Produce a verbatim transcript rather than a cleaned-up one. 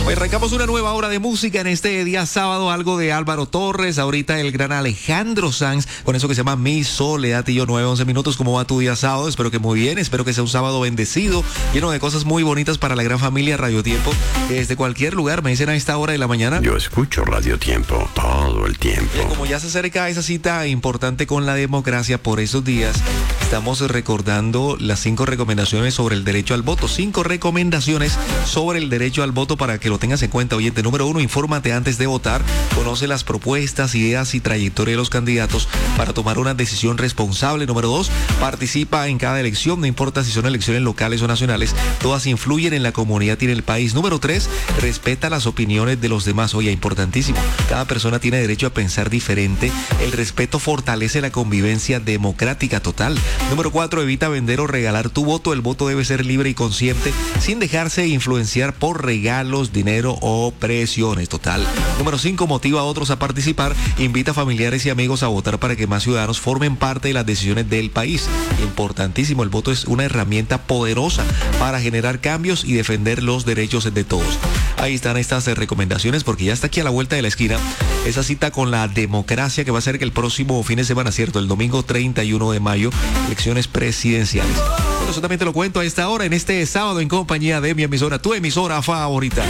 Pues arrancamos una nueva hora de música en este día sábado, algo de Álvaro Torres, ahorita el gran Alejandro Sanz, con eso que se llama Mi Soledad y yo, nueve, once minutos. ¿Cómo va tu día sábado? Espero que muy bien, espero que sea un sábado bendecido, lleno de cosas muy bonitas para la gran familia Radio Tiempo, que desde cualquier lugar me dicen a esta hora de la mañana. Yo escucho Radio Tiempo todo el tiempo. Y como ya se acerca esa cita importante con la democracia por esos días, estamos recordando las cinco recomendaciones sobre el derecho al voto, cinco recomendaciones sobre el derecho al voto para que lo tengas en cuenta, oyente. Número uno, infórmate antes de votar, conoce las propuestas, ideas y trayectoria de los candidatos para tomar una decisión responsable. Número dos, participa en cada elección, no importa si son elecciones locales o nacionales, todas influyen en la comunidad y en el país. Número tres, respeta las opiniones de los demás. Oye, importantísimo, cada persona tiene derecho a pensar diferente, el respeto fortalece la convivencia democrática total. Número cuatro, evita vender o regalar tu voto, el voto debe ser libre y consciente, sin dejarse influenciar por regalos, dinero o presiones, total. Número cinco, motiva a otros a participar, invita a familiares y amigos a votar para que más ciudadanos formen parte de las decisiones del país. Importantísimo, el voto es una herramienta poderosa para generar cambios y defender los derechos de todos. Ahí están estas recomendaciones, porque ya está aquí a la vuelta de la esquina esa cita con la democracia que va a ser que el próximo fin de semana, ¿cierto? El domingo treinta y uno de mayo, elecciones presidenciales. Bueno, eso también te lo cuento a esta hora, en este sábado, en compañía de mi emisora, tu emisora favorita.